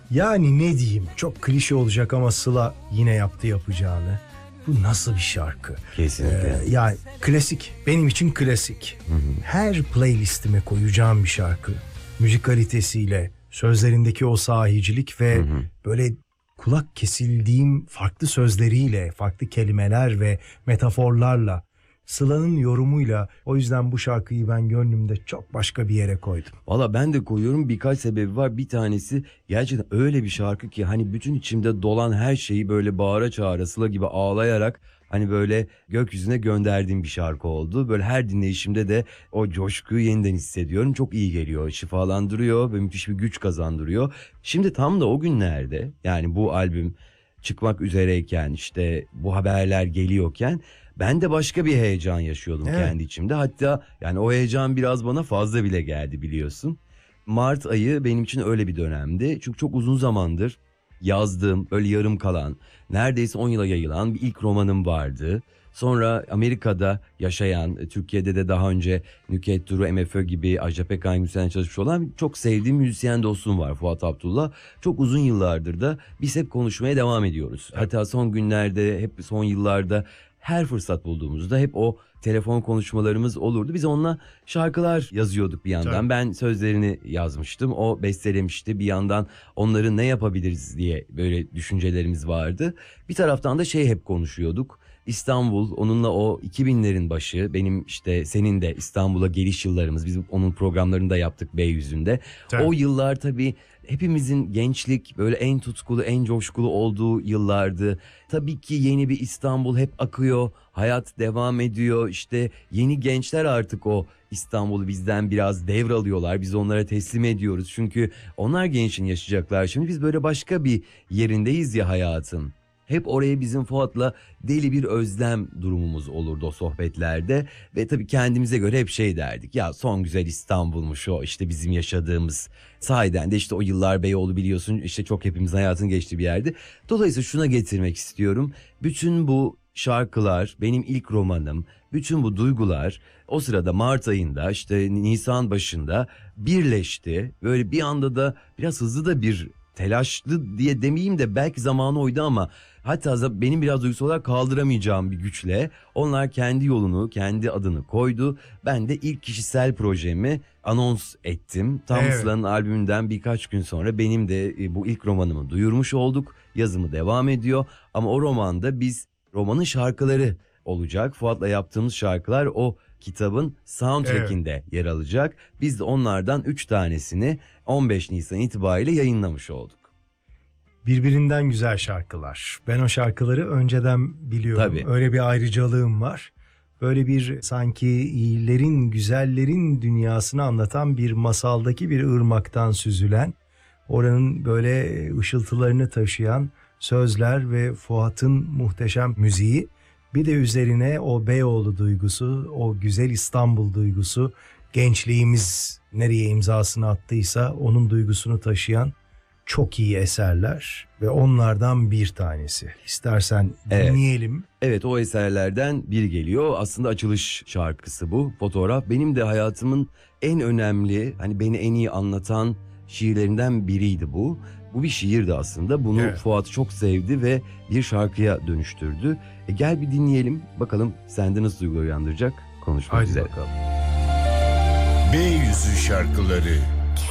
Yani ne diyeyim, çok klişe olacak ama Sıla yine yaptı yapacağını. Bu nasıl bir şarkı? Kesinlikle. Yani klasik, benim için klasik. Her playlistime koyacağım bir şarkı. Müzikalitesiyle, sözlerindeki o sahicilik ve böyle kulak kesildiğim farklı sözleriyle, farklı kelimeler ve metaforlarla, Sıla'nın yorumuyla, o yüzden bu şarkıyı ben gönlümde çok başka bir yere koydum. Valla ben de koyuyorum, birkaç sebebi var. Bir tanesi gerçekten öyle bir şarkı ki hani bütün içimde dolan her şeyi böyle bağıra çağıra Sıla gibi ağlayarak hani böyle gökyüzüne gönderdiğim bir şarkı oldu. Böyle her dinleyişimde de o coşkuyu yeniden hissediyorum. Çok iyi geliyor, şifalandırıyor ve müthiş bir güç kazandırıyor. Şimdi tam da o günlerde, yani bu albüm çıkmak üzereyken, işte bu haberler geliyorken ben de başka bir heyecan yaşıyordum kendi içimde. Hatta yani o heyecan biraz bana fazla bile geldi, biliyorsun. Mart ayı benim için öyle bir dönemdi. Çünkü çok uzun zamandır yazdığım, böyle yarım kalan, neredeyse 10 yıla yayılan bir ilk romanım vardı. Sonra Amerika'da yaşayan, Türkiye'de de daha önce Nükhet Duru, MFÖ gibi, Ajda Pekkan gibi çalışmış olan çok sevdiğim müzisyen dostum var, Fuat Abdullah. Çok uzun yıllardır da biz hep konuşmaya devam ediyoruz. Hatta son günlerde, hep son yıllarda her fırsat bulduğumuzda hep o telefon konuşmalarımız olurdu. Biz onunla şarkılar yazıyorduk bir yandan. Tabii. Ben sözlerini yazmıştım, o bestelemişti. Bir yandan onları ne yapabiliriz diye böyle düşüncelerimiz vardı. Bir taraftan da hep konuşuyorduk. İstanbul, onunla o 2000'lerin başı, benim işte senin de İstanbul'a geliş yıllarımız, biz onun programlarını da yaptık Beyüzü'nde. Tabii. O yıllar tabii hepimizin gençlik böyle en tutkulu, en coşkulu olduğu yıllardı. Tabii ki yeni bir İstanbul hep akıyor, hayat devam ediyor. İşte yeni gençler artık o İstanbul'u bizden biraz devralıyorlar. Biz onlara teslim ediyoruz. Çünkü onlar gençin yaşayacaklar. Şimdi biz böyle başka bir yerindeyiz ya hayatın. Hep oraya bizim Fuat'la deli bir özlem durumumuz olurdu o sohbetlerde. Ve tabii kendimize göre hep derdik. Ya son güzel İstanbul'muş o, işte bizim yaşadığımız. Sahiden de işte o yıllar Beyoğlu, biliyorsun, işte çok hepimizin hayatının geçtiği bir yerdi. Dolayısıyla şuna getirmek istiyorum. Bütün bu şarkılar benim ilk romanım. Bütün bu duygular o sırada Mart ayında, işte Nisan başında birleşti. Böyle bir anda da biraz hızlı da bir, telaşlı diye demeyeyim de belki zamanı oydu ama hatta benim biraz duygusal olarak kaldıramayacağım bir güçle onlar kendi yolunu, kendi adını koydu. Ben de ilk kişisel projemi anons ettim. Tam Sıla'nın albümünden birkaç gün sonra benim de bu ilk romanımı duyurmuş olduk. Yazımı devam ediyor ama o romanda biz, romanın şarkıları olacak. Fuat'la yaptığımız şarkılar o kitabın soundtrack'inde yer alacak. Biz de onlardan 3 tanesini 15 Nisan itibariyle yayınlamış olduk. Birbirinden güzel şarkılar. Ben o şarkıları önceden biliyorum. Tabii. Öyle bir ayrıcalığım var. Böyle bir sanki iyilerin, güzellerin dünyasını anlatan bir masaldaki bir ırmaktan süzülen, oranın böyle ışıltılarını taşıyan sözler ve Fuat'ın muhteşem müziği. Bir de üzerine o Beyoğlu duygusu, o güzel İstanbul duygusu, gençliğimiz nereye imzasını attıysa onun duygusunu taşıyan çok iyi eserler ve onlardan bir tanesi. İstersen dinleyelim. Evet, o eserlerden biri geliyor. Aslında açılış şarkısı bu. Fotoğraf benim de hayatımın en önemli, hani beni en iyi anlatan şiirlerinden biriydi bu. Bu bir şiirdi aslında. Bunu Fuat çok sevdi ve bir şarkıya dönüştürdü. Gel bir dinleyelim. Bakalım sende nasıl duygu uyandıracak. Konuşmak üzere. Bakalım. Beyüzü şarkıları.